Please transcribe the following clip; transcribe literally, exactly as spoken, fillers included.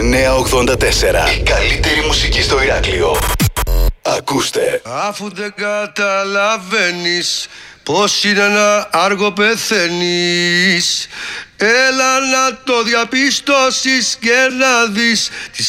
εννιά ογδόντα τέσσερα. Η καλύτερη μουσική στο Ηράκλειο. Ακούστε. Αφού δεν καταλαβαίνεις πως είναι να άργο πεθαίνεις, έλα να το διαπιστώσεις και να δεις